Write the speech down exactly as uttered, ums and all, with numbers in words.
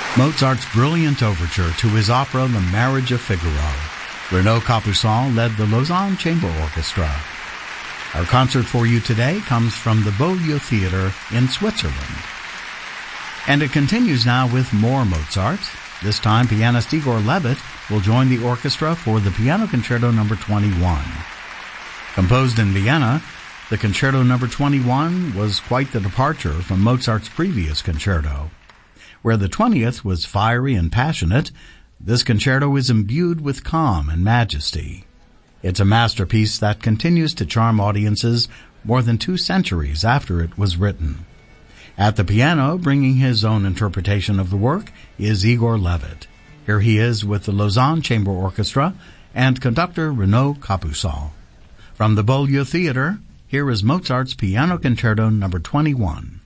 Mozart's brilliant overture to his opera The Marriage of Figaro. Renaud Capuçon led the Lausanne Chamber Orchestra. Our concert for you today comes from the Beaulieu Theatre in Switzerland. And it continues now with more Mozart. This time, pianist Igor Levit will join the orchestra for the Piano Concerto number twenty-one. Composed in Vienna, the Concerto number twenty-one was quite the departure from Mozart's previous concerto. Where the twentieth was fiery and passionate, this concerto is imbued with calm and majesty. It's a masterpiece that continues to charm audiences more than two centuries after it was written. At the piano, bringing his own interpretation of the work, is Igor Levit. Here he is with the Lausanne Chamber Orchestra and conductor Renaud Capuçon. From the Beaulieu Theatre, here is Mozart's Piano Concerto number twenty-one.